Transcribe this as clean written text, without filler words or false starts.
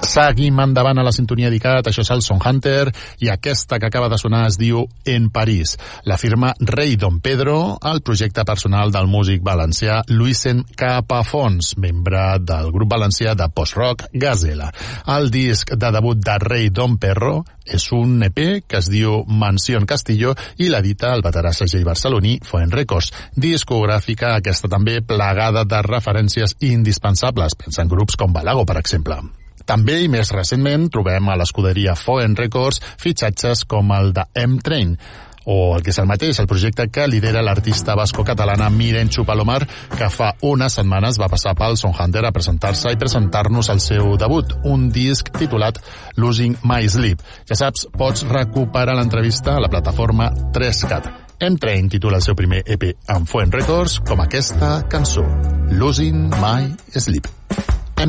Seguim endavant a la sintonia d'ICAT, això és el Son Hunter, i aquesta que acaba de sonar es diu En París. La firma Rei Don Pedro, el projecte personal del músic valencià Luisen Capafons, membre del grup valencià de post-rock Gazela. El disc de debut de Rei Don Perro és un EP que es diu Mansión Castillo i l'edita el veterà segell barceloní Foent Records. Discogràfica aquesta també plagada de referències indispensables, pensant grups com Balago, per exemple. També i més recentment trobem a l'escuderia Foent Records fitxatges com el de M-Train, o el que és el mateix, el projecte que lidera l'artista basco-catalana Mirenchu Palomar, que fa unes setmanes va passar pel Son Hunter a presentar-se i presentar-nos el seu debut, un disc titulat Losing My Sleep. Ja saps, pots recuperar l'entrevista a la plataforma 3CAT. M-Train titula el seu primer EP amb Foent Records com aquesta cançó, Losing My Sleep.